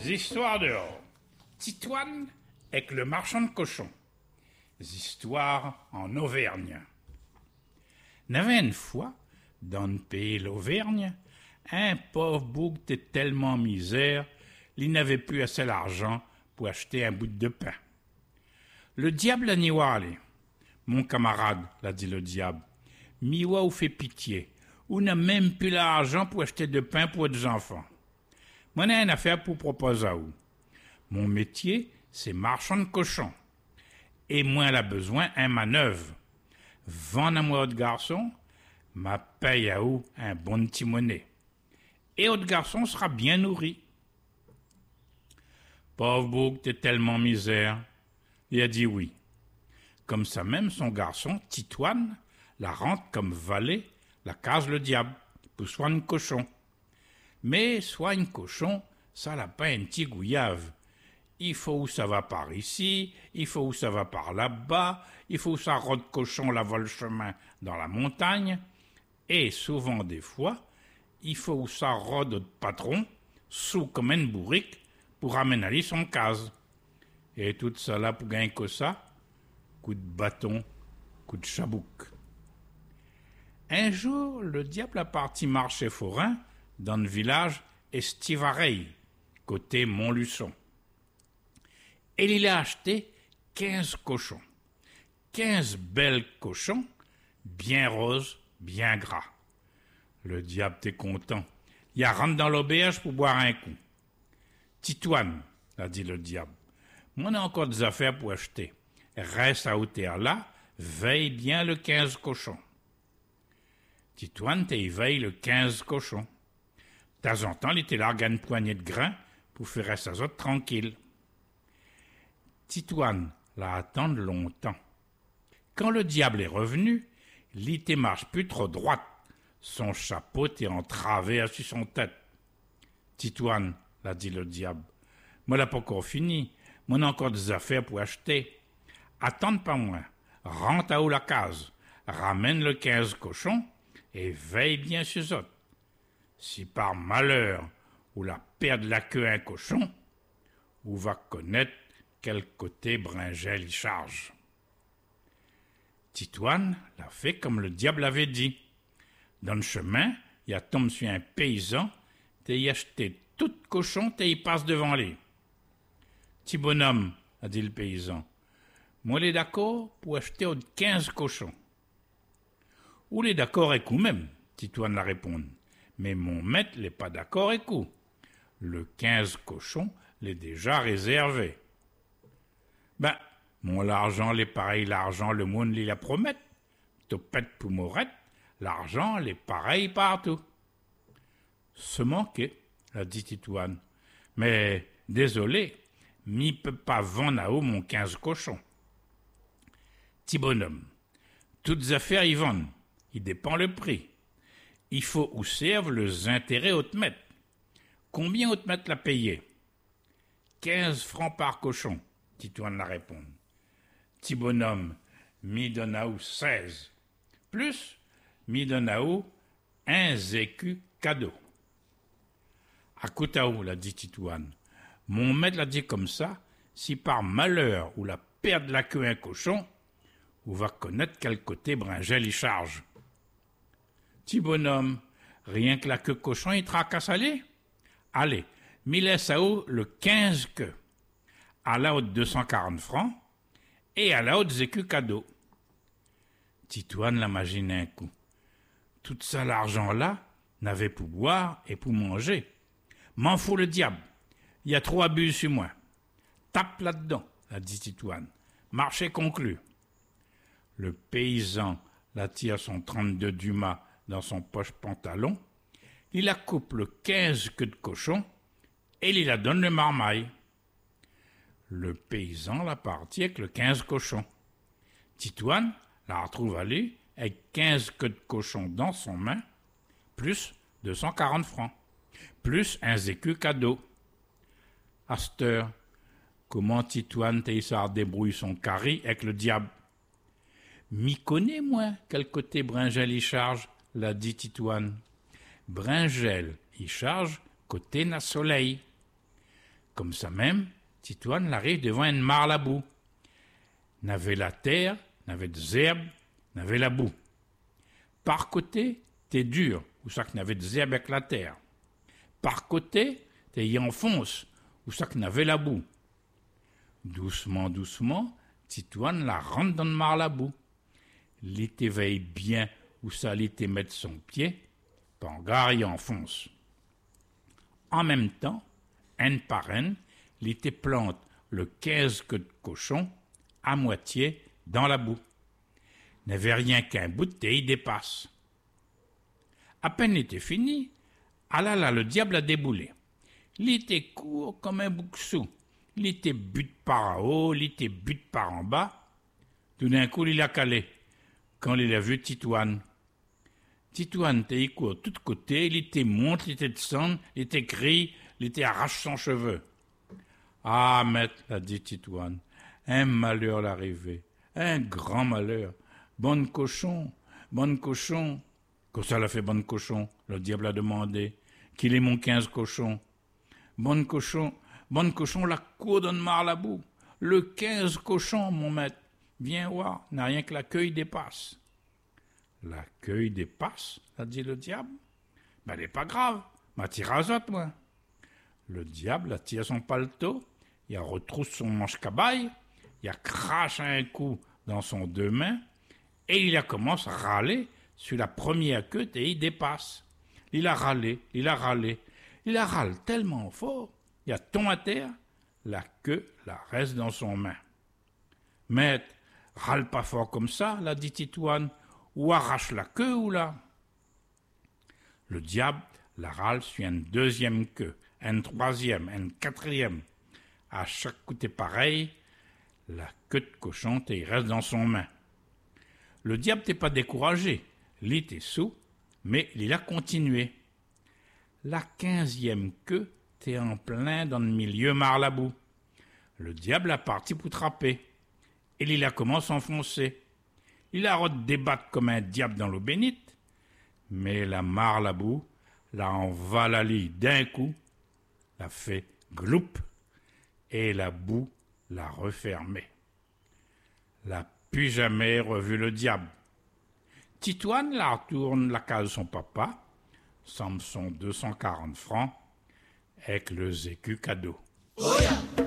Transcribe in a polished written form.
Histoires dehors. Titoine avec le marchand de cochons. Histoires en Auvergne. N'avait une fois, dans le pays l'Auvergne, un pauvre bouc était tellement misère, il n'avait plus assez d'argent pour acheter un bout de pain. Le diable a n'y aller. Mon camarade, l'a dit le diable, miwa ou fait pitié, ou n'a même plus l'argent pour acheter de pain pour des enfants. Moi, j'ai une affaire pour proposer à vous. Mon métier, c'est marchand de cochons. Et moi, elle a besoin un manœuvre. Vendre à moi autre garçon, ma paye à vous un bon petit monnaie. Et autre garçon sera bien nourri. Pauvre bouc, t'es tellement misère. Il a dit oui. Comme ça même, son garçon, Titoine, la rentre comme valet, la case le diable, pour soigner cochon. Mais soigne cochon, ça n'a pas un petit gouillave. Il faut où ça va par ici, il faut où ça va par là-bas, il faut où ça rôde cochon la vole chemin dans la montagne, et souvent des fois, il faut où ça rôde au patron, sous comme une bourrique, pour ramener son case. Et tout ça là pour gagner que ça, coup de bâton, coup de chabouc. Un jour, le diable a parti marcher forain dans le village Estivareille, côté Montluçon. Et il a acheté 15 cochons. 15 belles cochons, bien roses, bien gras. Le diable était content. Il a rentré dans l'auberge pour boire un coup. Titoine, a dit le diable, moi on a encore des affaires pour acheter. Reste à hauteur là, veille bien le 15 cochons. Titoine veille le 15 cochons. De temps en temps, il était largué une poignée de grains pour faire rester aux autres tranquille. Titoine l'a attendu longtemps. Quand le diable est revenu, il marche plus trop droite. Son chapeau était entravé sur son tête. Titoine, l'a dit le diable, moi l'a pas encore fini. Moi a encore des affaires pour acheter. Attends pas moins. Rentre à où la case. Ramène le 15 cochons et veille bien sur eux autres. Si par malheur ou la perd la queue un cochon, ou va connaître quel côté Bringel y charge. Titoine l'a fait comme le diable avait dit. Dans le chemin, il a tombé sur un paysan, t'as y acheté tout cochon, t'as y passe devant lui. Petit bonhomme, a dit le paysan, moi les d'accord pour acheter 15 cochons. Ou les d'accord avec vous même, Titoine l'a répondu. Mais mon maître n'est pas d'accord avec vous. Le 15 cochons l'est déjà réservé. Ben, mon l'argent l'est pareil, l'argent, le monde l'y la promet. Topette pour morette, l'argent l'est pareil partout. Se manquer, a dit Titoine. Mais, désolé, m'y peut pas vendre à haut mon 15 cochons. Petit bonhomme, toutes affaires y vendent, il dépend le prix. Il faut où servent les intérêts au te mettre. Combien au te mettre l'a payé? 15 francs par cochon, Titoine l'a répondu. Petit bonhomme, mi donne à où 16. Plus, mi donne à où un écu cadeau. À côté à où, l'a dit Titoine. Mon maître l'a dit comme ça, si par malheur ou la perte de la queue un cochon, ou va connaître quel côté Bringel y charge. Petit bonhomme, rien que la queue cochon, il tracasse aller? Allez, mi laisse à où le 15 queues. À la haute 240 francs, et à la haute écus cadeau. Titoine l'imagine un coup. Tout ça, l'argent-là, n'avait pour boire et pour manger. M'en fout le diable. Il y a trop abus sur moi. Tape là-dedans, a dit Titoine. Marché conclu. Le paysan la tire son 32 Dumas dans son poche pantalon, il la coupe le 15 queues de cochon et il la donne le marmaille. Le paysan la partit avec le 15 cochons. Titoine la retrouve à lui avec 15 queues de cochon dans son main, plus 240 francs, plus un écu cadeau. À cette heure, comment Titoine Théissard débrouille son carré avec le diable? M'y connais, moi, quel côté Bringel y charge, l'a dit Titoine. Bringel y charge côté na soleil. Comme ça même, Titoine l'arrive devant une mare la boue. N'avait la terre, n'avait des herbes, n'avait la boue. Par côté, t'es dur, ou ça que n'avait des herbes avec la terre. Par côté, t'es y enfonce, ou ça que n'avait la boue. Doucement, doucement, Titoine la rentre dans le mar la boue. L'été veille bien où ça l'été mettre son pied, Pangar y enfonce. En même temps, un par un, l'été plante le 15 queues de cochon à moitié dans la boue. N'avait rien qu'un bout de thé y dépasse. À peine l'été fini, ah là, le diable a déboulé. L'été court comme un boucsou. L'été bute par en haut, l'été bute par en bas. Tout d'un coup, il a calé. Quand il a vu Titoine. Titoine, il court de tous côtés, l'été monte, l'été descend, l'été crie, l'été arrache son cheveu. Ah, maître, a dit Titoine, un malheur l'arrivée, un grand malheur. Bonne cochon. Que ça l'a fait bonne cochon, le diable a demandé. Qu'il est mon 15 cochon. Bonne cochon, la cour donne mar la boue. Le 15 cochon, mon maître. Viens voir, n'a rien que la cueille dépasse. La cueille dépasse, a dit le diable. Ben, elle n'est pas grave, m'attire à zot, moi. Le diable attire son paletot, il retrousse son manche cabaye, il crache un coup dans son deux mains, et il commence à râler sur la première queue et il dépasse. Il a râlé, il râle tellement fort, il tombe à terre, la queue la reste dans son main. Maître, râle pas fort comme ça, l'a dit Titoine, ou arrache la queue ou là. Le diable la râle sur une deuxième queue, une troisième, une quatrième. À chaque coup c'est pareil, la queue de cochon il reste dans son main. Le diable t'est pas découragé, il était sous, mais il a continué. La 15e queue t'est en plein dans le milieu mar la boue. Le diable a parti pour trapper. Et il a commencé à enfoncer. Il a débattre comme un diable dans l'eau bénite, mais la mar la boue l'a envalalé d'un coup, l'a fait gloup, et la boue l'a refermé. L'a plus jamais revu le diable. Titoine la retourne la case de son papa, somme son 240 francs, avec le écus cadeau. Oh yeah.